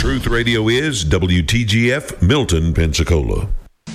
Truth Radio is WTGF Milton, Pensacola.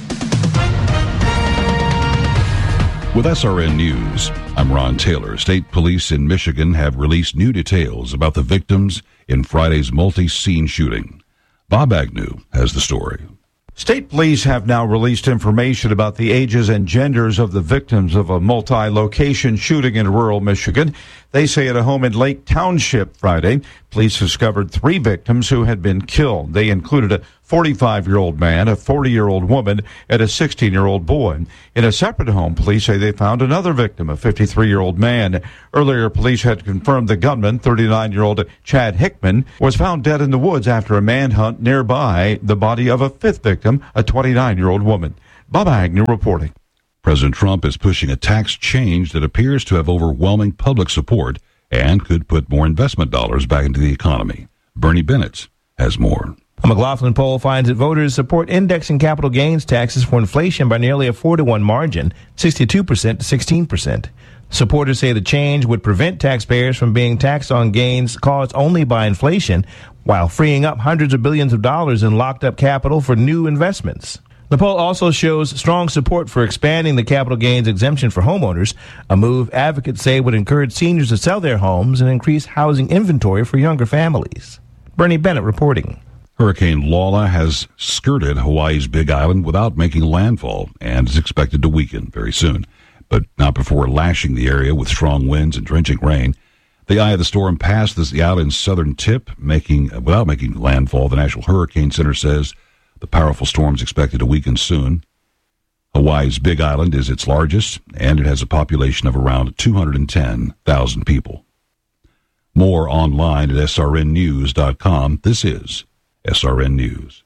With SRN News, I'm Ron Taylor. State police in Michigan have released new details about the victims in Friday's multi-scene shooting. Bob Agnew has the story. State police have now released information about the ages and genders of the victims of a multi-location shooting in rural Michigan. They say at a home in Lake Township Friday, police discovered 3 victims who had been killed. They included a 45-year-old man, a 40-year-old woman, and a 16-year-old boy. In a separate home, police say they found another victim, a 53-year-old man. Earlier, police had confirmed the gunman, 39-year-old Chad Hickman, was found dead in the woods after a manhunt nearby the body of a 5th victim, a 29-year-old woman. Bob Agnew reporting. President Trump is pushing a tax change that appears to have overwhelming public support and could put more investment dollars back into the economy. Bernie Bennett has more. A McLaughlin poll finds that voters support indexing capital gains taxes for inflation by nearly a 4-to-1 margin, 62% to 16%. Supporters say the change would prevent taxpayers from being taxed on gains caused only by inflation, while freeing up hundreds of billions of dollars in locked-up capital for new investments. The poll also shows strong support for expanding the capital gains exemption for homeowners, a move advocates say would encourage seniors to sell their homes and increase housing inventory for younger families. Bernie Bennett reporting. Hurricane Lola has skirted Hawaii's Big Island without making landfall and is expected to weaken very soon, but not before lashing the area with strong winds and drenching rain. The eye of the storm passed the island's southern tip, without making landfall. The National Hurricane Center says the powerful storm is expected to weaken soon. Hawaii's Big Island is its largest, and it has a population of around 210,000 people. More online at srnnews.com. This is SRN News.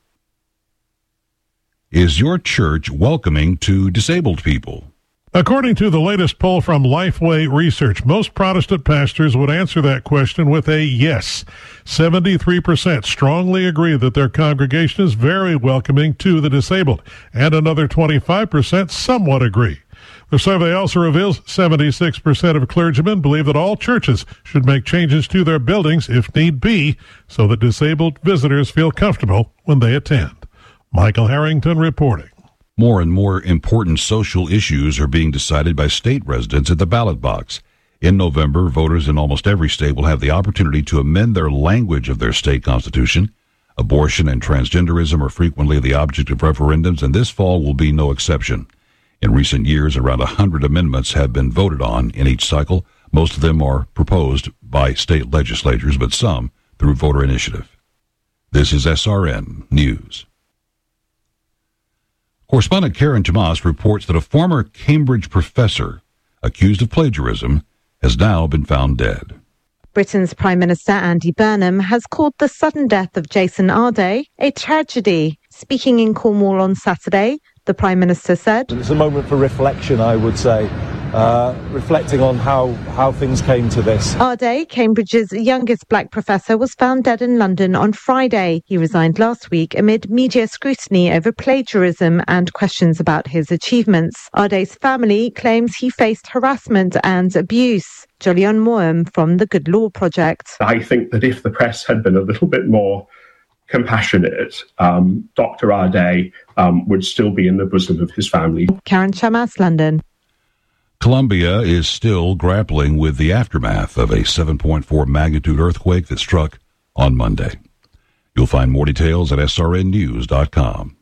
Is your church welcoming to disabled people? According to the latest poll from Lifeway Research, most Protestant pastors would answer that question with a yes. 73% strongly agree that their congregation is very welcoming to the disabled, and another 25% somewhat agree. The survey also reveals 76% of clergymen believe that all churches should make changes to their buildings if need be, so that disabled visitors feel comfortable when they attend. Michael Harrington reporting. More and more important social issues are being decided by state residents at the ballot box. In November, voters in almost every state will have the opportunity to amend their language of their state constitution. Abortion and transgenderism are frequently the object of referendums, and this fall will be no exception. In recent years, around 100 amendments have been voted on in each cycle. Most of them are proposed by state legislatures, but some through voter initiative. This is SRN News. Correspondent Karen Tomas reports that a former Cambridge professor accused of plagiarism has now been found dead. Britain's Prime Minister Andy Burnham has called the sudden death of Jason Arday a tragedy. Speaking in Cornwall on Saturday, the Prime Minister said, "It's a moment for reflection, I would say, reflecting on how things came to this." Arday, Cambridge's youngest black professor, was found dead in London on Friday. He resigned last week amid media scrutiny over plagiarism and questions about his achievements. Arday's family claims he faced harassment and abuse. Jolyon Moem from the Good Law Project. I think that if the press had been a little bit more compassionate, Dr. Arday would still be in the bosom of his family. Karen Chamas, London. Colombia is still grappling with the aftermath of a 7.4 magnitude earthquake that struck on Monday. You'll find more details at srnnews.com.